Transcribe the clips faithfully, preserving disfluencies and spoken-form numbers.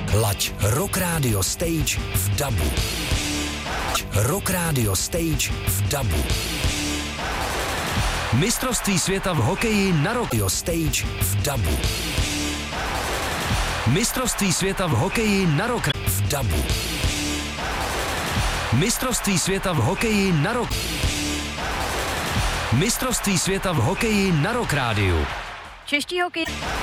Laď Rock Radio Stage v dabu. Rock Radio Stage v dabu. Mistrovství světa v hokeji na Rock Radio Stage v dabu. Mistrovství světa v hokeji na Rock v dabu. Mistrovství světa v hokeji na Rock. Mistrovství světa v hokeji na Rock Rádiu. Čeští hokej.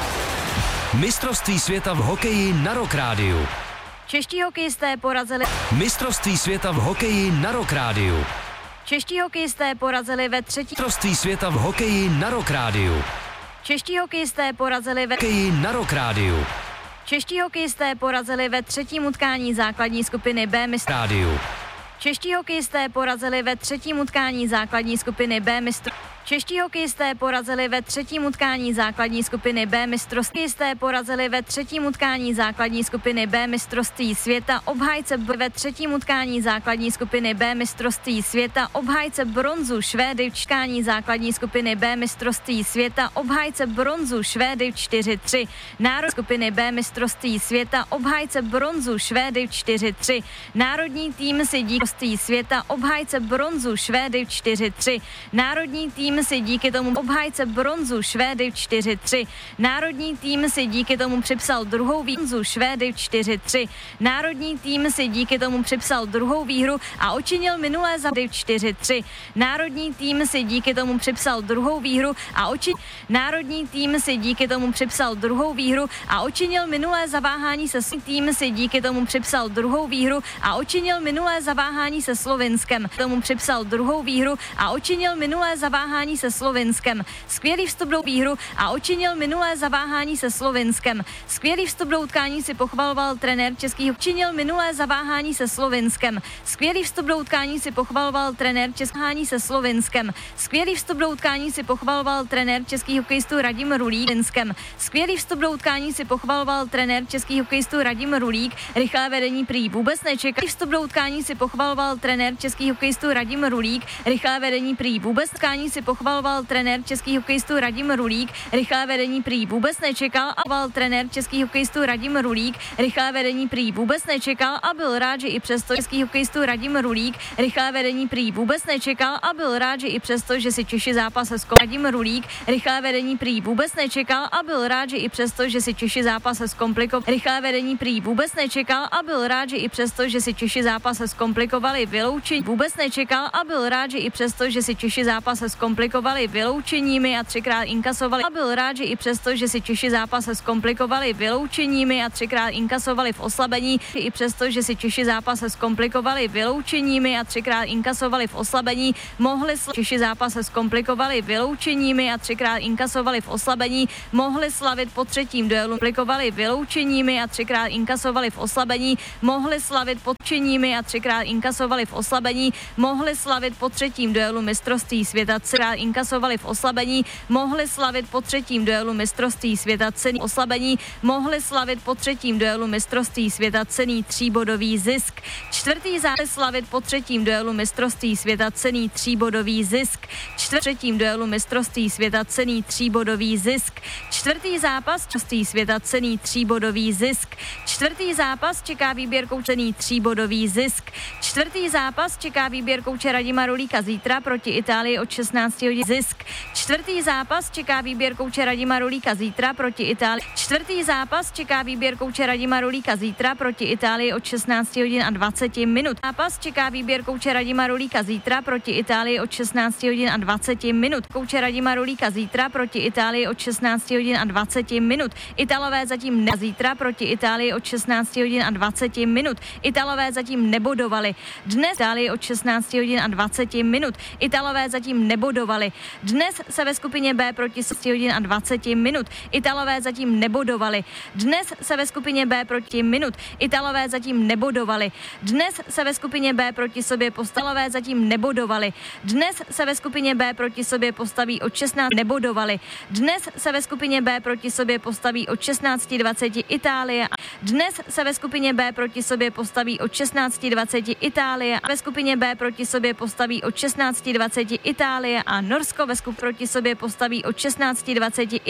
Mistrovství světa v hokeji na Rock Rádiu. Čeští hokejisté porazili. Mistrovství světa v hokeji na Rock Rádiu. Čeští hokejisté porazili ve třetí. Mistrovství světa v hokeji na Rock Rádiu. Čeští hokejisté porazili ve Hokeji na Rock Rádiu. Čeští hokejisté porazili ve třetím utkání základní skupiny B mistr. Rádiu. Čeští hokejisté porazili ve třetím utkání základní skupiny B mistr. Čeští hokejisté porazili ve třetím utkání základní skupiny B mistrovství. Hokejisté porazili ve třetím utkání základní skupiny B mistrovství světa. Obhájce ve třetím utkání základní skupiny B mistrovství světa. Obhájce bronzu Švédy v utkání základní skupiny B mistrovství světa. Obhájce bronzu Švédy v čtyři tři. Národ skupiny B mistrovství světa. Obhájce bronzu Švédy v čtyři tři. Národní tým si díky světa. Obhájce bronzu Švédy v čtyři tři. Národní tým si díky tomu obhájce bronzu Švédy v čtyři tři. Národní tým si díky tomu připsal druhou výhru Švédy v čtyři tři. Národní tým si díky tomu připsal druhou výhru a očinil minulé zády v čtyři tři. Národní tým si díky tomu připsal druhou výhru a oči... Národní tým si díky tomu připsal druhou výhru a očinil minulé zaváhání se tým si díky tomu připsal druhou výhru a očinil minulé zaváhání se Slovinskem. Tomu připsal druhou výhru a očinil minulé zaváhání se Slovinskem. Skvělý vstup do výhru a očinil minulé zaváhání se Slovinskem. Skvělý vstup do utkání si pochvaloval trenér českých. Očinil minulé zaváhání se Slovinskem. Skvělý vstup do utkání si pochvaloval trenér českých se Slovinskem. Skvělý vstup do utkání si pochvaloval trenér českých hokejistů Radim Rulík. Skvělý vstup do utkání si pochvaloval trenér českých hokejistů Radim Rulík. Rychlé vedení prý vůbec nečekal. Vstup do utkání si pochvaloval trenér českých hokejistů Radim Rulík. Rychlé vedení prý vůbec utkání si pochvaloval trenér českých hokejistů Radim Rulík. Rychlé vedení prý vůbec nečekal a val trenér českých hokejistů Radim Rulík. Rychlé vedení prý vůbec nečekal a byl rád, že i přesto českých hokejistů Radim Rulík. Rychlé vedení prý vůbec nečekal a byl rád, že i přesto, že si Češi zápas s Radim Rulík. Rychlé vedení prý vůbec nečekal a byl rád, že i přesto, že si Češi zápas zkomplikovali. Rychlé vedení prý vůbec nečekal a byl rád, že i přesto, že si Češi zápas zkomplikovali vyloučení. Vůbec nečekal a byl rád, že i přesto, že si Češi zápas zkomplikovali vyloučeními a třikrát inkasovali. A byl rád, že i přesto, že si Češi zápas zkomplikovali vyloučeními a třikrát inkasovali v oslabení. I přesto, že si Češi zápas zkomplikovali vyloučeními a třikrát inkasovali v oslabení, mohli Češi zápas zkomplikovali vyloučeními a třikrát inkasovali v oslabení, mohli slavit po třetím duelu. Komplikovali vyloučeními a třikrát inkasovali v oslabení, mohli slavit po třeními a třikrát inkasovali v oslabení, mohli slavit po třetím duelu mistrovství světa. Třikrát inkasovali v oslabení, mohli slavit po třetím duelu mistrovství světa cený oslabení, mohli slavit po třetím duelu mistrovství světa cený tříbodový zisk. Čtvrtý zápas slavit po třetím duelu mistrovství světa cený tříbodový zisk. Čtvrtým duelu mistrovství světa cený tříbodový zisk. Čtvrtý zápas mistrovství světa cený tříbodový zisk. Čtvrtý zápas čeká výběr cený tříbodový zisk. Čtvrtý zápas čeká výběr kouče Radima Rulíka zítra proti Itálii od šestnácti hodin zisk. Čtvrtý zápas čeká výběr kouče Radima Rulíka zítra proti Itálii. Čtvrtý zápas čeká výběr kouče Radima Rulíka zítra proti Itálii od šestnácti hodin a dvaceti minut. Zápas čeká výběr kouče Radima Rulíka zítra proti Itálii od šestnácti hodin a dvaceti minut. Kouče Radima Rulíka zítra proti Itálii od šestnácti hodin a dvaceti minut. Italové zatím ne zítra proti Itálii od šestnácti hodin a dvaceti minut. Italové zatím nebodovali. Dnes Itálii od šestnácti hodin a dvaceti minut. Italové zatím nebodovali. Dnes se ve skupině B proti šesti hodin a dvaceti minut. Italové zatím nebodovali. Dnes se ve skupině B proti minut. Italové zatím nebodovali. Dnes se ve skupině B proti sobě postavové zatím nebodovali. Dnes se ve skupině B proti sobě postaví od šestnácti nebodovali. Dnes se ve skupině B proti sobě postaví od šestnácti dvaceti Itálie. Dnes se ve skupině B proti sobě postaví od šestnácti dvaceti Itálie a ve skupině B proti sobě postaví od šestnácti dvaceti Itálie a Norsko ve skupině proti sobě postaví od šestnácti dvaceti